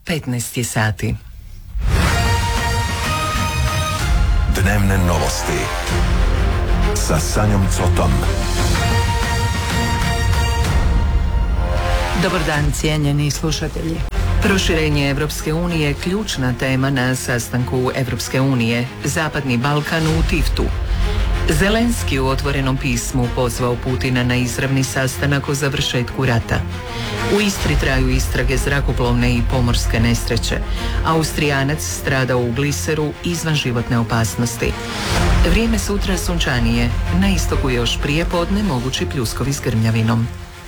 15 sati. Dnevne novosti sa Sanjom Cotom. Dobar dan, cijenjeni slušatelji. Proširenje Evropske unije je ključna tema na sastanku Evropske unije. Zapadni Balkan u Tiftu. Zelenski u otvorenom pismu pozvao Putina na izravni sastanak o završetku rata. U Istri traju istrage zrakoplovne i pomorske nesreće. Austrijanac stradao u gliseru izvan životne opasnosti. Vrijeme sutra sunčanije. Na istoku još prije podne mogući pljuskovi s grmljavinom.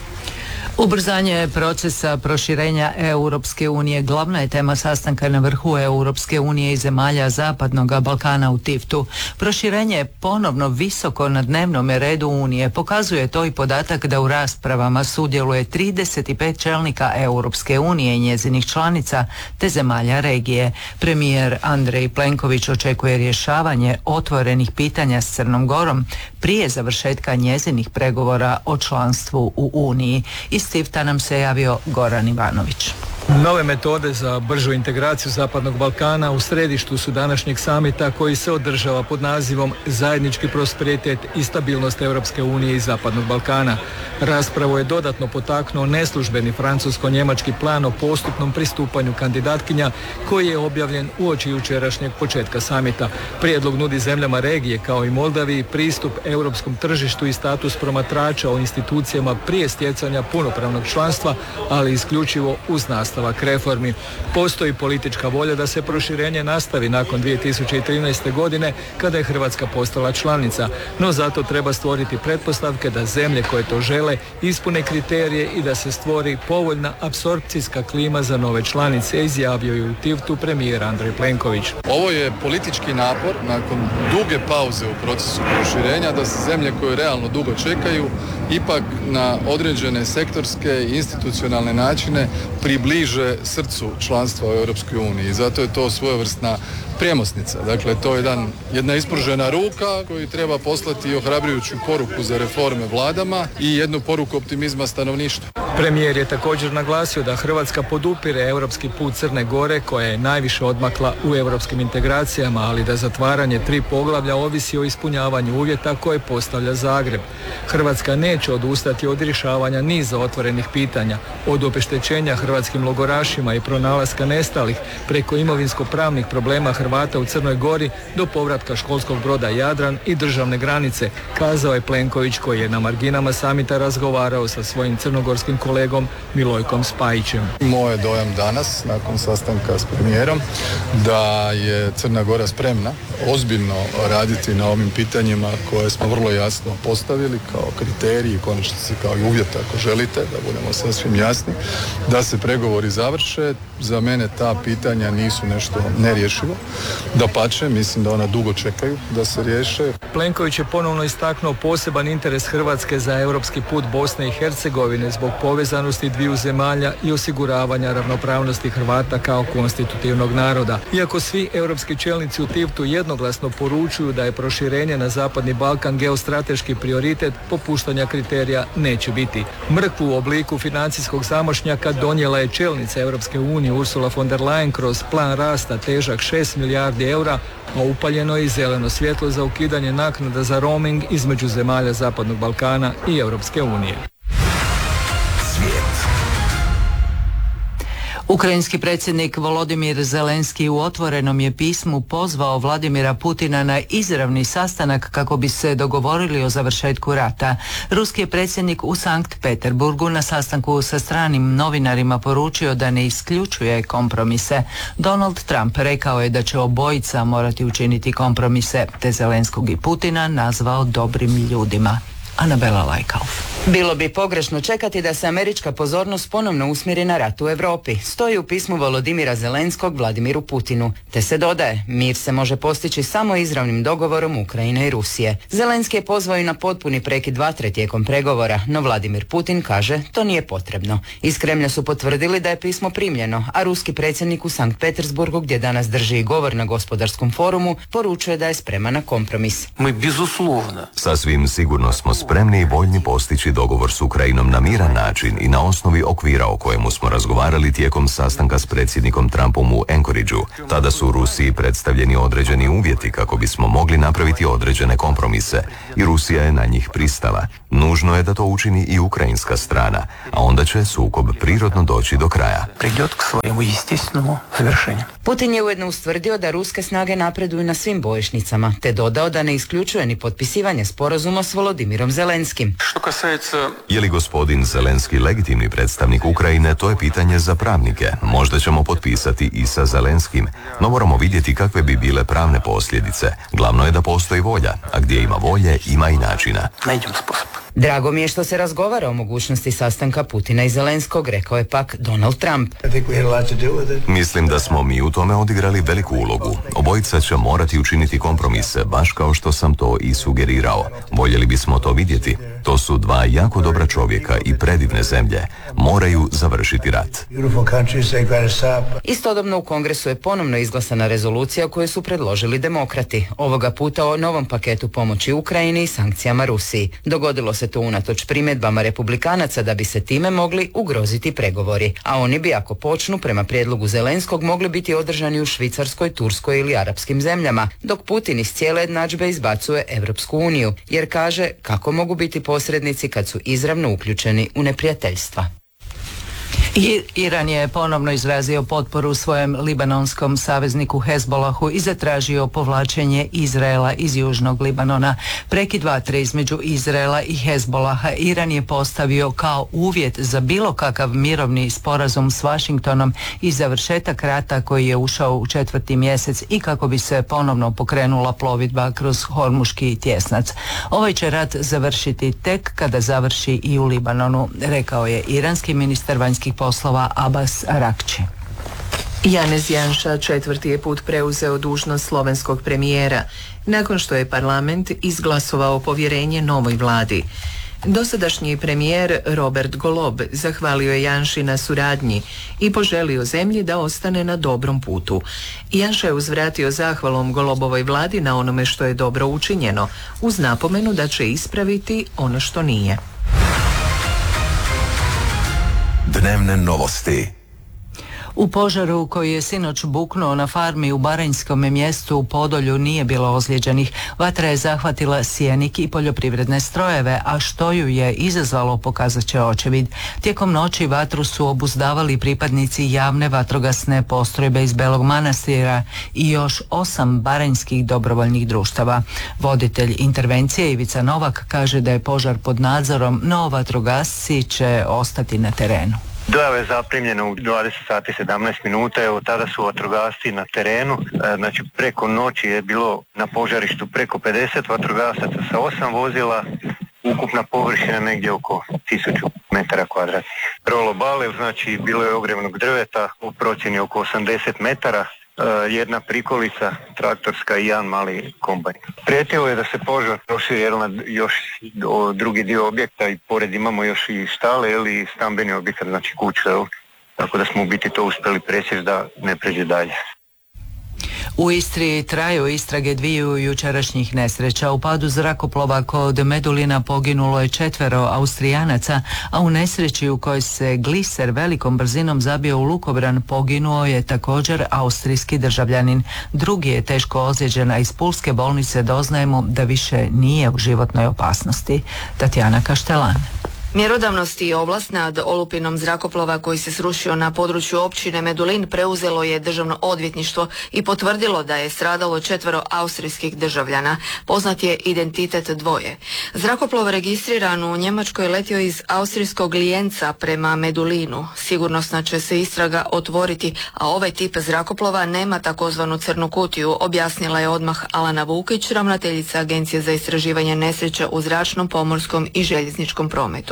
Ubrzanje procesa proširenja Europske unije glavna je tema sastanka na vrhu Europske unije i zemalja Zapadnog Balkana u Tiftu. Proširenje je ponovno visoko na dnevnom redu Unije. Pokazuje to i podatak da u raspravama sudjeluje 35 čelnika Europske unije i njezinih članica te zemalja regije. Premijer Andrej Plenković očekuje rješavanje otvorenih pitanja s Crnom Gorom prije završetka njezinih pregovora o članstvu u Uniji. Iz Tifta nam se javio Goran Ivanović. Nove metode za bržu integraciju Zapadnog Balkana u središtu su današnjeg samita koji se održava pod nazivom Zajednički prosperitet i stabilnost Europske unije i Zapadnog Balkana. Raspravu je dodatno potaknuo neslužbeni francusko-njemački plan o postupnom pristupanju kandidatkinja koji je objavljen uoči jučerašnjeg početka samita. Prijedlog nudi zemljama regije kao i Moldaviji pristup europskom tržištu i status promatrača o institucijama prije stjecanja punopravnog članstva, ali isključivo uz nastavak reformi. Postoji politička volja da se proširenje nastavi nakon 2013. godine kada je Hrvatska postala članica, no zato treba stvoriti pretpostavke da zemlje koje to žele ispune kriterije i da se stvori povoljna apsorpcijska klima za nove članice, izjavio je u Tiftu premijer Andrej Plenković. Ovo je politički napor nakon duge pauze u procesu proširenja da se zemlje koje realno dugo čekaju ipak na određene sektorske i institucionalne načine približe srcu članstva u Europskoj uniji. I zato je to svojevrsna premosnica. Dakle, to je jedna ispružena ruka koju treba poslati ohrabrujuću poruku za reforme vladama i jednu poruku optimizma stanovništva. Premijer je također naglasio da Hrvatska podupire europski put Crne Gore koja je najviše odmakla u europskim integracijama, ali da zatvaranje 3 poglavlja ovisi o ispunjavanju uvjeta koje postavlja Zagreb. Hrvatska neće odustati od rješavanja niza otvorenih pitanja, od obeštećenja hrvatskim logorašima i pronalaska nestalih preko imovinsko-pravnih problema Hrvata u Crnoj Gori do povratka školskog broda Jadran i državne granice, kazao je Plenković koji je na marginama samita razgovarao sa svojim crnogorskim kolegom Milojkom Spajićem. Moj je dojam danas, nakon sastanka s premijerom, da je Crna Gora spremna ozbiljno raditi na ovim pitanjima koje smo vrlo jasno postavili kao kriteriji, konačnici kao i uvjet ako želite, da budemo sasvim jasni, da se pregovori završe. Za mene ta pitanja nisu nešto nerješivo. Dapače, mislim da ona dugo čekaju da se riješe. Plenković je ponovno istaknuo poseban interes Hrvatske za europski put Bosne i Hercegovine zbog povezanosti dviju zemalja i osiguravanja ravnopravnosti Hrvata kao konstitutivnog naroda. Iako svi europski čelnici u Tiftu jednoglasno poručuju da je proširenje na Zapadni Balkan geostrateški prioritet, popuštanja kriterija neće biti. Mrkvu u obliku financijskog zamašnjaka donijela je čelnica Europske unije Ursula von der Leyen kroz plan rasta težak 6 milijardi eura, a upaljeno je i zeleno svjetlo za ukidanje naknada za roaming između zemalja Zapadnog Balkana i Europske unije. Ukrajinski predsjednik Volodimir Zelenski u otvorenom je pismu pozvao Vladimira Putina na izravni sastanak kako bi se dogovorili o završetku rata. Ruski je predsjednik u Sankt Peterburgu na sastanku sa stranim novinarima poručio da ne isključuje kompromise. Donald Trump rekao je da će obojica morati učiniti kompromise, te Zelenskog i Putina nazvao dobrim ljudima. Anabela Lajkauf. Bilo bi pogrešno čekati da se američka pozornost ponovno usmjeri na rat u Europi, stoji u pismu Volodimira Zelenskog Vladimiru Putinu, te se dodaje, mir se može postići samo izravnim dogovorom Ukrajine i Rusije. Zelenski je pozvao i na potpuni prekid vatre tijekom pregovora, no Vladimir Putin kaže to nije potrebno. Iz Kremlja su potvrdili da je pismo primljeno, a ruski predsjednik u Sankt Petersburgu, gdje danas drži i govor na gospodarskom forumu, poručuje da je spreman na kompromis. Sasvim sigurno smo spremni i voljni postići postići dogovor s Ukrajinom na miran način i na osnovi okvira o kojemu smo razgovarali tijekom sastanka s predsjednikom Trumpom u Anchorageu. Tada su Rusiji predstavljeni određeni uvjeti kako bismo mogli napraviti određene kompromise i Rusija je na njih pristala. Nužno je da to učini i ukrajinska strana, a onda će sukob prirodno doći do kraja. Putin je ujedno ustvrdio da ruske snage napreduju na svim bojišnicama, te dodao da ne isključuje ni potpisivanje sporazuma s Volodimirom Zelenskim. Je li gospodin Zelenski legitimni predstavnik Ukrajine, to je pitanje za pravnike. Možda ćemo potpisati i sa Zelenskim, no moramo vidjeti kakve bi bile pravne posljedice. Glavno je da postoji volja, a gdje ima volje, ima i načina. Drago mi je što se razgovara o mogućnosti sastanka Putina i Zelenskog, rekao je pak Donald Trump. Mislim da smo mi u tome odigrali veliku ulogu. Obojica će morati učiniti kompromise, baš kao što sam to i sugerirao. Voljeli bismo to vidjeti. To su dva jako dobra čovjeka i predivne zemlje. Moraju završiti rat. Istodobno u Kongresu je ponovno izglasana rezolucija koju su predložili demokrati. Ovoga puta o novom paketu pomoći Ukrajini i sankcijama Rusiji. Dogodilo se to unatoč primjedbama republikanaca da bi se time mogli ugroziti pregovori. A oni bi, ako počnu, prema prijedlogu Zelenskog, mogli biti održani u Švicarskoj, Turskoj ili arapskim zemljama, dok Putin iz cijele jednadžbe izbacuje Europsku uniju, jer kaže kako mogu biti posrednici kad su izravno uključeni u neprijateljstva. Iran je ponovno izrazio potporu svojem libanonskom savezniku Hezbolahu i zatražio povlačenje Izraela iz južnog Libanona. Prekid vatre između Izraela i Hezbolaha Iran je postavio kao uvjet za bilo kakav mirovni sporazum s Washingtonom i završetak rata koji je ušao u 4. mjesec i kako bi se ponovno pokrenula plovidba kroz Hormuški tjesnac. Ovaj će rat završiti tek kada završi i u Libanonu, rekao je iranski ministar vanjskih poslova Abbas Arakči. Janez Janša četvrti je put preuzeo dužnost slovenskog premijera, nakon što je parlament izglasovao povjerenje novoj vladi. Dosadašnji premijer Robert Golob zahvalio je Janši na suradnji i poželio zemlji da ostane na dobrom putu. Janša je uzvratio zahvalom Golobovoj vladi na onome što je dobro učinjeno, uz napomenu da će ispraviti ono što nije. Dnevne novosti. U požaru koji je sinoć buknuo na farmi u baranjskom mjestu u Podolju nije bilo ozlijeđenih. Vatra je zahvatila sjenik i poljoprivredne strojeve, a što ju je izazvalo pokazat će očevid. Tijekom noći vatru su obuzdavali pripadnici javne vatrogasne postrojbe iz Belog Manastira i još 8 baranjskih dobrovoljnih društava. Voditelj intervencije Ivica Novak kaže da je požar pod nadzorom, no vatrogasci će ostati na terenu. Dojava je zaprimljena u 20 sati 17 minuta, evo tada su vatrogasci na terenu, znači preko noći je bilo na požarištu preko 50 vatrogasaca sa 8 vozila, ukupna površina negdje oko 1000 metara kvadratnih. Rolo balev, znači bilo je ogrevnog drveta u procjeni oko 80 metara, jedna prikolica traktorska i jedan mali kombajn. Prijetilo je da se požar proširi na još drugi dio objekta i pored imamo još i štale ili stambeni objekat, znači kuće, tako da smo u biti to uspjeli presjeći da ne pređe dalje. U Istri traju istrage dviju jučerašnjih nesreća. U padu zrakoplova kod Medulina poginulo je 4 Austrijanaca, a u nesreći u kojoj se gliser velikom brzinom zabio u lukobran poginuo je također austrijski državljanin. Drugi je teško ozlijeđen, a iz pulske bolnice doznajemo da više nije u životnoj opasnosti. Tatjana Kaštelan. Mjerodavnost i ovlast nad olupinom zrakoplova koji se srušio na području općine Medulin preuzelo je državno odvjetništvo i potvrdilo da je stradalo 4 austrijskih državljana. Poznat je identitet dvoje. Zrakoplov registriran u Njemačkoj letio iz austrijskog Lijenca prema Medulinu. Sigurnosna će se istraga otvoriti, a ovaj tip zrakoplova nema takozvanu crnu kutiju, objasnila je odmah Alana Vukić, ravnateljica Agencije za istraživanje nesreća u zračnom, pomorskom i željezničkom prometu.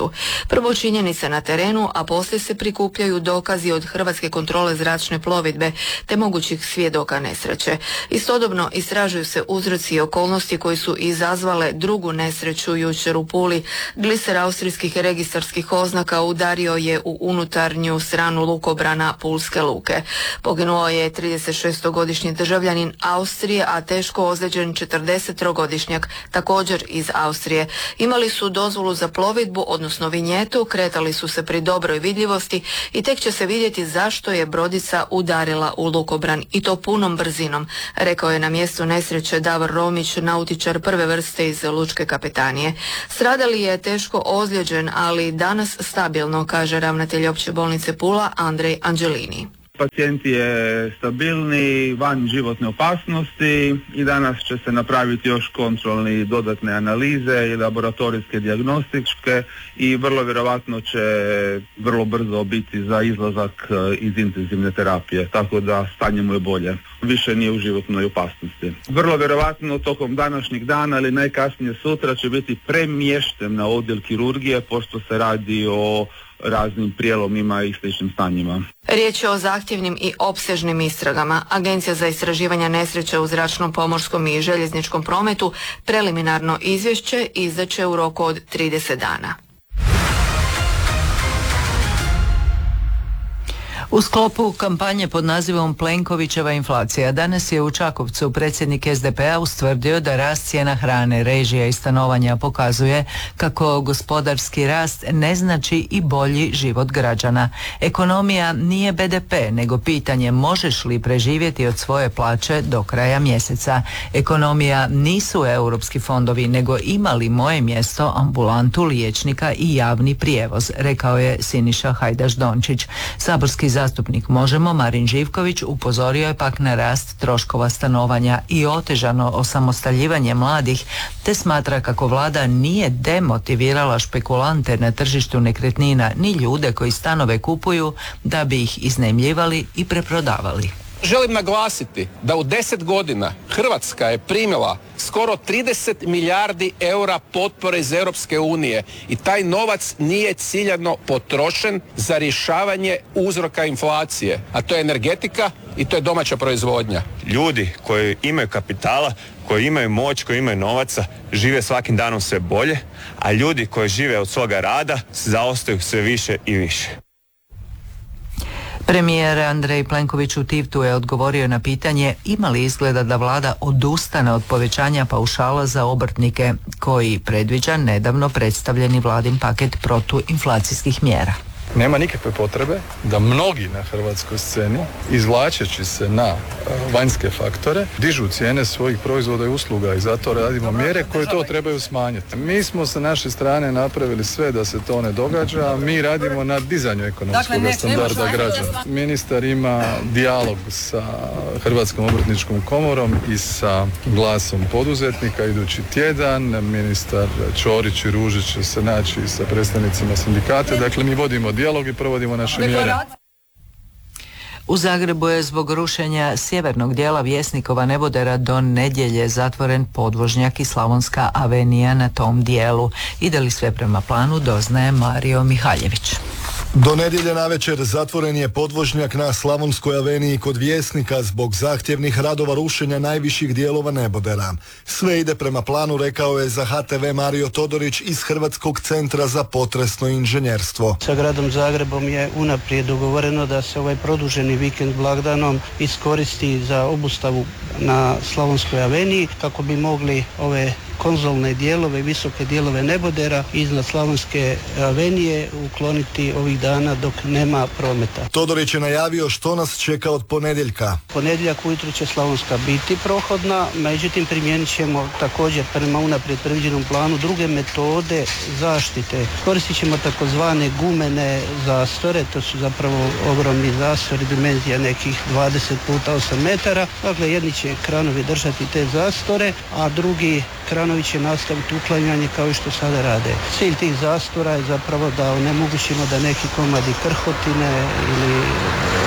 Tuftu. Prvo činjenice na terenu, a poslije se prikupljaju dokazi od Hrvatske kontrole zračne plovidbe te mogućih svjedoka nesreće. Istodobno istražuju se uzroci i okolnosti koji su izazvale drugu nesreću jučer u Puli. Gliser austrijskih registarskih oznaka udario je u unutarnju stranu lukobrana Pulske luke. Poginuo je 36-godišnji državljanin Austrije, a teško ozlijeđen 43-godišnjak, također iz Austrije. Imali su dozvolu za plovidbu, odnosno vinjetu, kretali su se pri dobroj vidljivosti i tek će se vidjeti zašto je brodica udarila u lukobran i to punom brzinom, rekao je na mjestu nesreće Davor Romić, nautičar prve vrste iz lučke kapetanije. Stradali je teško ozlijeđen, ali danas stabilno, kaže ravnatelj opće bolnice Pula Andrej Anđelini. Pacijent je stabilni, van životne opasnosti i danas će se napraviti još kontrolni dodatne analize i laboratorijske dijagnostičke i vrlo vjerovatno će vrlo brzo biti za izlazak iz intenzivne terapije, tako da stanje mu je bolje. Više nije u životnoj opasnosti. Vrlo vjerovatno tokom današnjeg dana ili najkasnije sutra će biti premješten na odjel kirurgije, pošto se radi o raznim prijelomima i sličnim stanjima. Riječ je o zahtjevnim i opsežnim istragama. Agencija za istraživanje nesreća u zračnom, pomorskom i željezničkom prometu preliminarno izvješće izdaće u roku od 30 dana. U sklopu kampanje pod nazivom Plenkovićeva inflacija danas je u Čakovcu predsjednik SDP-a ustvrdio da rast cijena hrane, režija i stanovanja pokazuje kako gospodarski rast ne znači i bolji život građana. Ekonomija nije BDP, nego pitanje možeš li preživjeti od svoje plaće do kraja mjeseca. Ekonomija nisu europski fondovi, nego ima li moje mjesto ambulantu liječnika i javni prijevoz, rekao je Siniša Hajdaš Dončić. Saborski zastupnik Možemo Marin Živković upozorio je pak na rast troškova stanovanja i otežano osamostaljivanje mladih, te smatra kako vlada nije demotivirala špekulante na tržištu nekretnina ni ljude koji stanove kupuju da bi ih iznajmljivali i preprodavali. Želim naglasiti da u 10 godina Hrvatska je primila skoro 30 milijardi eura potpore iz Europske unije i taj novac nije ciljano potrošen za rješavanje uzroka inflacije, a to je energetika i to je domaća proizvodnja. Ljudi koji imaju kapitala, koji imaju moć, koji imaju novaca, žive svakim danom sve bolje, a ljudi koji žive od svoga rada zaostaju sve više i više. Premijer Andrej Plenković u Tivtu je odgovorio na pitanje ima li izgleda da vlada odustane od povećanja paušala za obrtnike koji predviđa nedavno predstavljeni vladin paket protuinflacijskih mjera. Nema nikakve potrebe da mnogi na hrvatskoj sceni, izvlačeći se na vanjske faktore, dižu cijene svojih proizvoda i usluga i zato radimo mjere koje to trebaju smanjiti. Mi smo sa naše strane napravili sve da se to ne događa, mi radimo na dizanju ekonomskog standarda građana. Ministar ima dijalog sa Hrvatskom obrtničkom komorom i sa glasom poduzetnika idući tjedan. Ministar Ćorić i Ružić će se naći sa predstavnicima sindikata. Dakle, mi vodimo dijalog i provodimo naše mjere. U Zagrebu je zbog rušenja sjevernog dijela Vjesnikova nebodera do nedjelje zatvoren podvožnjak i Slavonska avenija na tom dijelu. Ide li sve prema planu, doznaje Mario Mihaljević. Do nedjelje navečer zatvoren je podvožnjak na Slavonskoj aveniji kod Vjesnika zbog zahtjevnih radova rušenja najviših dijelova nebodera. Sve ide prema planu, rekao je za HTV Mario Todorić iz Hrvatskog centra za potresno inženjerstvo. Sa gradom Zagrebom je unaprijed dogovoreno da se ovaj produženi vikend blagdanom iskoristi za obustavu na Slavonskoj aveniji kako bi mogli ove konzolne dijelove, visoke dijelove nebodera iznad Slavonske avenije ukloniti ovih dana dok nema prometa. Todorić je najavio što nas čeka od ponedjeljka. Ponedjeljak ujutro će Slavonska biti prohodna, međutim primijenit ćemo također prema unaprijed predviđenom planu druge metode zaštite. Koristit ćemo takozvane gumene zastore, to su zapravo ogromni zastori, dimenzija nekih 20 puta 8 metara. Dakle, jedni će kranovi držati te zastore, a drugi kranovi će nastaviti uklanjanje kao što sada rade. Cilj tih zastora je zapravo da onemogućimo da neki komadi krhotine ili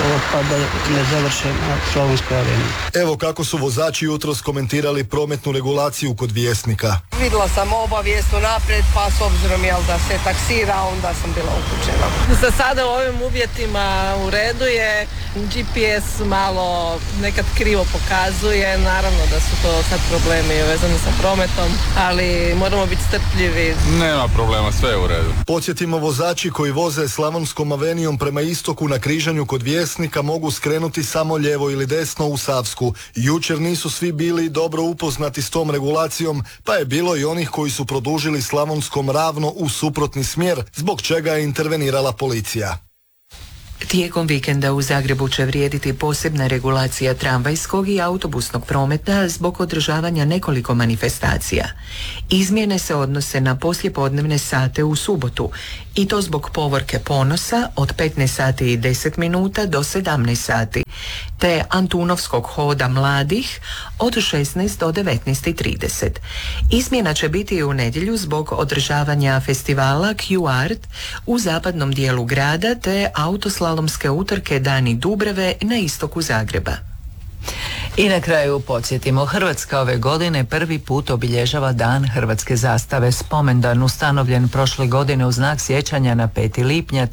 otpada ne završe na Slavonskoj aveniji. Evo kako su vozači jutros komentirali prometnu regulaciju kod Vjesnika. Vidjela sam obavijest unaprijed, pa s obzirom da se taksira, onda sam bila upućena. Za sada u ovim uvjetima u redu je, GPS malo nekad krivo pokazuje, naravno da su to sad problemi vezani sa prometom, ali moramo biti strpljivi. Nema problema, sve je u redu. Podsjetimo, vozači koji voze Slavonskom avenijom prema istoku na križanju kod Vjesnika mogu skrenuti samo lijevo ili desno u Savsku. Jučer nisu svi bili dobro upoznati s tom regulacijom, pa je bilo i onih koji su produžili Slavonskom ravno u suprotni smjer, zbog čega je intervenirala policija. Tijekom vikenda u Zagrebu će vrijediti posebna regulacija tramvajskog i autobusnog prometa zbog održavanja nekoliko manifestacija. Izmjene se odnose na poslijepodnevne sate u subotu i to zbog povorke Ponosa od 15 sati i 10 minuta do 17 sati, te Antunovskog hoda mladih od 16 do 19:30. Izmjena će biti i u nedjelju zbog održavanja festivala Q-Art u zapadnom dijelu grada te autoslalomske utrke Dani Dubrave na istoku Zagreba. I na kraju podsjetimo, Hrvatska ove godine prvi put obilježava Dan hrvatske zastave. Spomendan ustanovljen prošle godine u znak sjećanja na 5. lipnja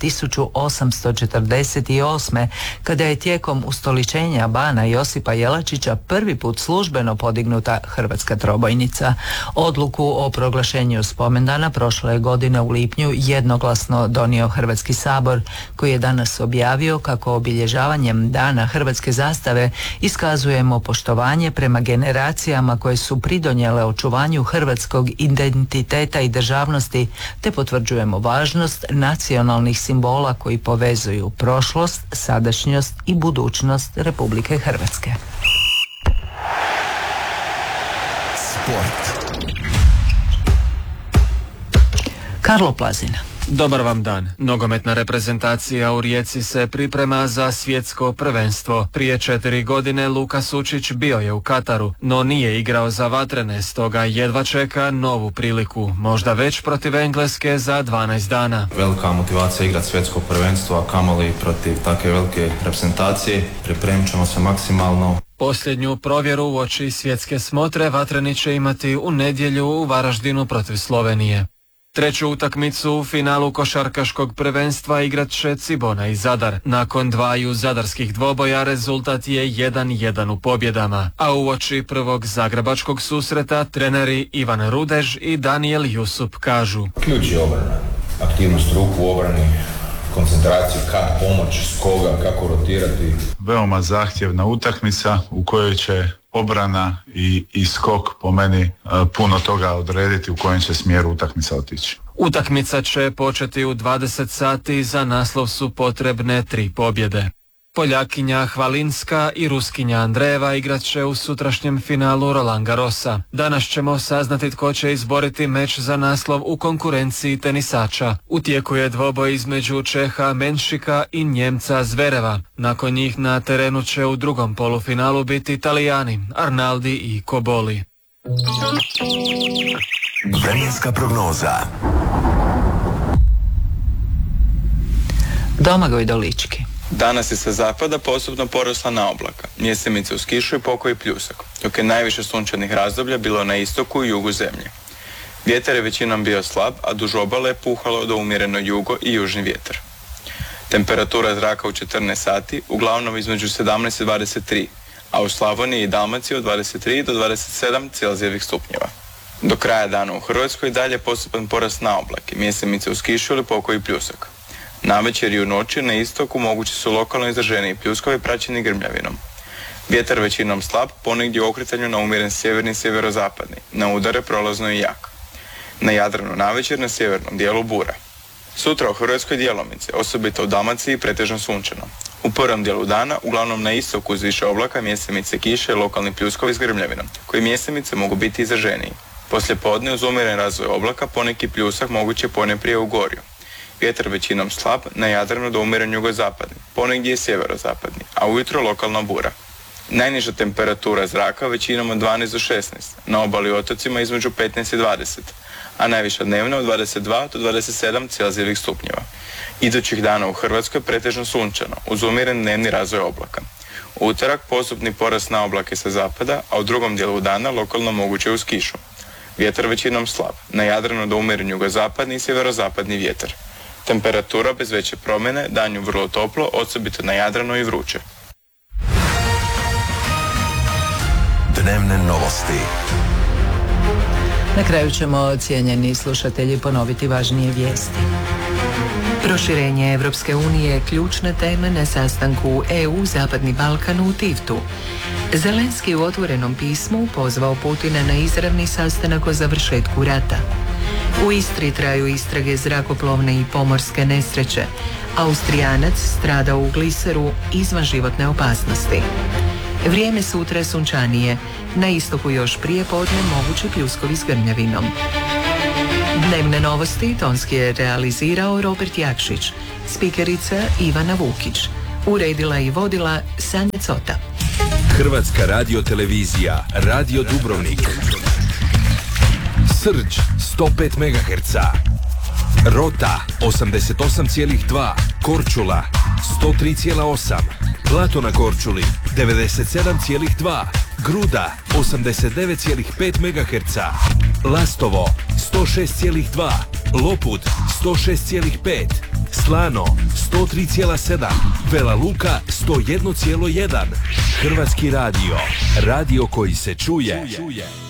1848. kada je tijekom ustoličenja bana Josipa Jelačića prvi put službeno podignuta hrvatska trobojnica. Odluku o proglašenju spomendana prošle godine u lipnju jednoglasno donio Hrvatski sabor, koji je danas objavio kako obilježavanjem Dana hrvatske zastave iskazujemo poštovanje prema generacijama koje su pridonijele očuvanju hrvatskog identiteta i državnosti, te potvrđujemo važnost nacionalnih simbola koji povezuju prošlost, sadašnjost i budućnost Republike Hrvatske. Sport. Karlo Plazina. Dobar vam dan. Nogometna reprezentacija u Rijeci se priprema za svjetsko prvenstvo. Prije 4 godine Luka Sučić bio je u Kataru, no nije igrao za vatrene, stoga jedva čeka novu priliku, možda već protiv Engleske za 12 dana. Velika motivacija igrati svjetsko prvenstvo, a kamoli protiv takve velike reprezentacije. Pripremit ćemo se maksimalno. Posljednju provjeru uoči svjetske smotre vatreni će imati u nedjelju u Varaždinu protiv Slovenije. Treću utakmicu u finalu košarkaškog prvenstva igrat će Cibona i Zadar. Nakon dvaju zadarskih dvoboja rezultat je 1:1 u pobjedama, a uoči prvog zagrebačkog susreta treneri Ivan Rudež i Daniel Jusup kažu: Ključ je obrana, aktivnost ruku u obrani, koncentraciju, kad pomoć, s koga, kako rotirati. Veoma zahtjevna utakmica u kojoj će obrana i skok po meni puno toga odrediti u kojem će smjeru utakmica otići. Utakmica će početi u 20 sati, za naslov su potrebne 3 pobjede. Poljakinja Hvalinska i Ruskinja Andreeva igrat će u sutrašnjem finalu Roland Garrosa. Danas ćemo saznati tko će izboriti meč za naslov u konkurenciji tenisača. U tijeku je dvoboj između Čeha Menšika i Njemca Zvereva. Nakon njih na terenu će u drugom polufinalu biti Italijani Arnaldi i Koboli. Vremenska prognoza. Domagoj Dolički. Danas je sa zapada postupno porasla na oblaka, mjesemice uz kišu i pokoj pljusak, dok je najviše sunčanih razdoblja bilo na istoku i jugu zemlje. Vjetar je većinom bio slab, a duž obale je puhalo do umjereno jugo i južni vjetar. Temperatura zraka u 14 sati uglavnom između 17 i 23, a u Slavoniji i Dalmaciji od 23 do 27 celzijevih stupnjeva. Do kraja dana u Hrvatskoj dalje postupan porast na oblake, mjesemice uz kišu ili pokoj pljusak. Navečer i u noći na istoku mogući su lokalno izraženiji pljuskovi praćeni grmljavinom. Vjetar većinom slab, ponegdje u okretanju na umjeren sjeverni i sjeverozapadni, na udare prolazno i jak. Na Jadranu navečer na sjevernom dijelu bura. Sutra u Hrvatskoj djelomice, osobito u Dalmaciji pretežno sunčano. U prvom dijelu dana, uglavnom na istoku uz više oblaka, mjesemice kiše i lokalni pljuskovi s grmljavinom, koji mjesemice mogu biti izraženiji. Poslije podne uz umjeren razvoj oblaka poneki pljusak moguće ponajprije u Gorju. Vjetar većinom slab, na Jadranu do umjeren jugozapadni, ponegdje je sjeverozapadni, a ujutro lokalna bura. Najniža temperatura zraka većinom od 12 do 16, na obali otocima između 15 i 20, a najviša dnevno od 22 do 27 Celzijevih stupnjeva. Idućih dana u Hrvatskoj pretežno sunčano, uz umjeren dnevni razvoj oblaka. U utorak postupni porast na oblake sa zapada, a u drugom dijelu dana lokalno moguće uz kišu. Vjetar većinom slab, na Jadranu do umjeren jugozapadni i sjeverozapadni vjetar. Temperatura bez veće promjene, danju vrlo toplo, osobito na Jadranu i vruće. Dnevne novosti. Na kraju ćemo, cijenjeni slušatelji, ponoviti važnije vijesti. Proširenje Evropske unije je ključna tema na sastanku EU Zapadni Balkan u Tivtu. Zelenski u otvorenom pismu pozvao Putina na izravni sastanak o završetku rata. U Istri traju istrage zrakoplovne i pomorske nesreće. Austrijanac stradao u gliseru izvan životne opasnosti. Vrijeme sutra sunčanije, na istoku još prije podne mogući pljuskovi s grmljavinom. Dnevne novosti tonski je realizirao Robert Jakšić, spikerica Ivana Vukić, uredila i vodila Sanja Cota. Hrvatska radiotelevizija, Radio Dubrovnik, Srđ 105 MHz, Rota 88,2, Korčula 103,8, Blato na Korčuli 97,2, Gruda 89,5 MHz, Lastovo 106,2, Lopud 106,5, Slano 103,7, Vela Luka 101,1. Hrvatski radio, radio koji se čuje.